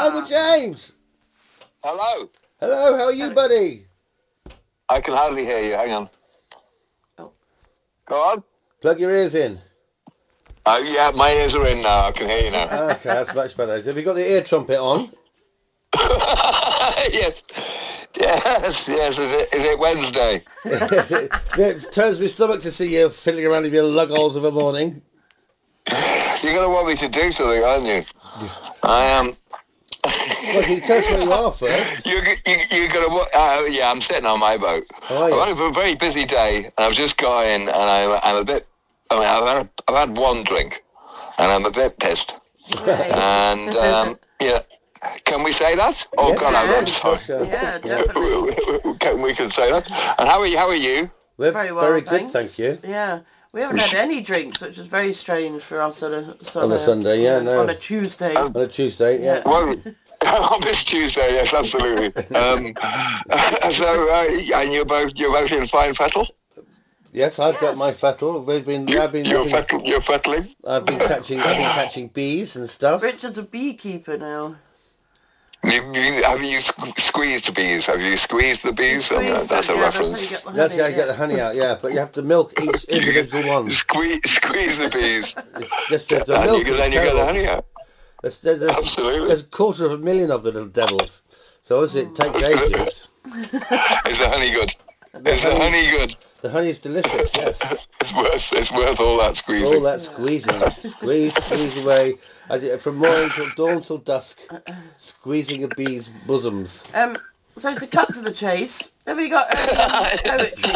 Uncle James. Hello. Hello, how are you, buddy? I can hardly hear you. Hang on. Oh. Go on. Plug your ears in. Oh, yeah, my ears are in now. I can hear you now. Okay, that's much better. Have you got the ear trumpet on? Yes. Yes. Is it Wednesday? It turns my stomach to see you fiddling around with your lug holes of a morning. You're going to want me to do something, aren't you? I am. Well, can you tell us where you are first? You're going to... yeah, I'm sitting on my boat. Oh, yeah. I've had a very busy day, and I've just got in, and I'm a bit... I mean, I've had one drink, and I'm a bit pissed. And, yeah... Can we say that? Oh, Yes, God, I'm sorry. Sure. Yeah, definitely. We can say that. And how are you? We're Very well, very thanks. good, thank you. Yeah. We haven't had any drinks, which is very strange for us on On a Sunday, yeah, no. On a Tuesday. On a Tuesday, yeah. Well, on this Tuesday, yes, absolutely. And you're both in fine fettle? Yes, I've got Yes. my fettle. You're fettling? I've been catching bees and stuff. Richard's a beekeeper now. Have you squeezed the bees? Have you squeezed the bees? Squeeze That's a them, yeah, reference. That's how you get the honey. That's how you get the honey out, yeah. But you have to milk each individual one. Squeeze the bees. Just the And milk then you is get the terrible. honey out. Absolutely. There's 250,000 of the little devils. So obviously it takes ages. Is the honey good? Is the honey good? The honey is delicious, yes. It's worth all that squeezing. All that squeezing. Squeeze away. From morning till dawn till dusk. Squeezing a bee's bosoms. So to cut to the chase, have you got any poetry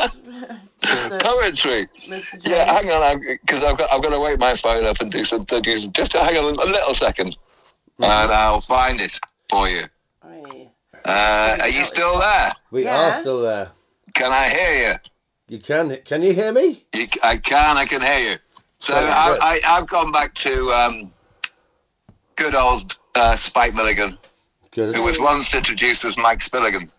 for us? Poetry. Mr. James? Yeah, hang on, because I've got to wake my phone up and do some. Just hang on a little second, and I'll find it for you. Aye. Are you still there? We Yeah. are still there. Can I hear You can you hear me? you? I can hear you. So Very good. I've gone back to good old Spike Milligan, Good. who was once introduced as Mike Spilligan.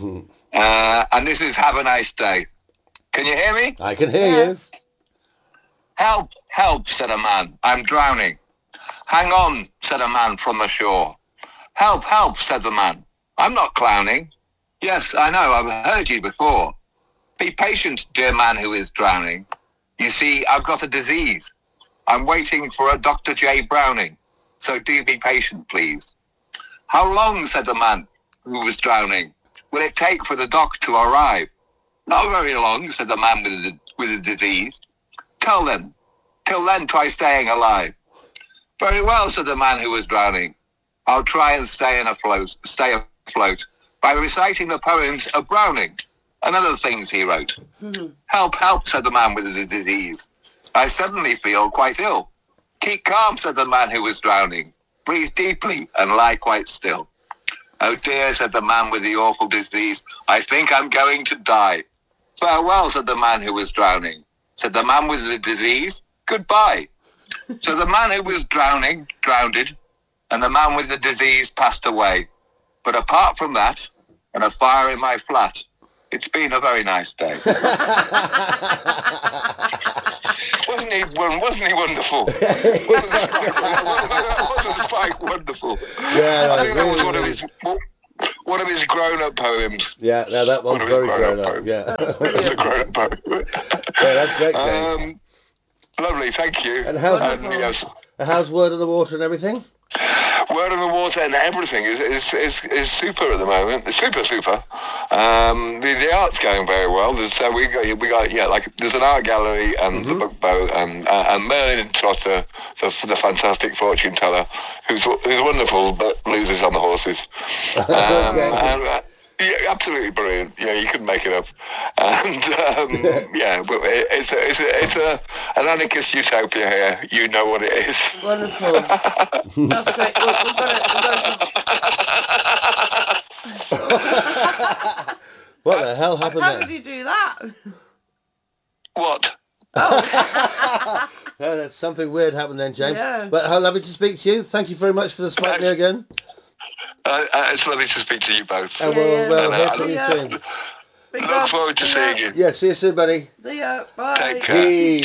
And this is Have a Nice Day. Can you hear me? I can hear Yes. Help, help, said a man. I'm drowning. Hang on, said a man from the shore. Help, help, said the man. I'm not clowning. Yes, I know, I've heard you before. Be patient, dear man who is drowning. You see, I've got a disease. I'm waiting for a Dr. J. Browning. So do be patient, please. How long, said the man who was drowning, will it take for the doc to arrive? Not very long, said the man with a disease. Till then, try staying alive. Very well, said the man who was drowning. I'll try and stay afloat by reciting the poems of Browning and other things he wrote. Help, help, said the man with the disease. I suddenly feel quite ill. Keep calm, said the man who was drowning. Breathe deeply and lie quite still. Oh dear, said the man with the awful disease. I think I'm going to die. Farewell, said the man who was drowning. Said the man with the disease, goodbye. So the man who was drowning, drowned, and the man with the disease passed away. But apart from that, and a fire in my flat, it's been a very nice day. Wasn't he wonderful? Wasn't Spike wonderful? Yeah, I think that was really, one of his grown-up poems. Yeah, no, that one's One of his very grown-up grown up. poems. Yeah. It's a grown-up poem. Yeah, that's great, James. Lovely, thank you. And yes, how's word of the water and everything? Word on the water and everything is super at the moment. It's super. The art's going very well. We got like there's an art gallery and the book boat and Merlin Trotter, the fantastic fortune teller, who's wonderful but loses on the horses. Yeah, absolutely brilliant. Yeah, you couldn't make it up. And yeah, but it's an anarchist utopia here. You know what it is. Wonderful. That's great. We've got What the hell happened How there? did you do that? What? No, that's something weird happened then, James. Yeah. But how lovely to speak to you. Thank you very much for the spike me again. It's lovely to speak to you both. And Yeah, we'll yeah. hear from you Yeah. soon. Big Look love. forward to See ya. seeing you. Yeah, see you soon, buddy. See ya. Bye. Take care. Hey.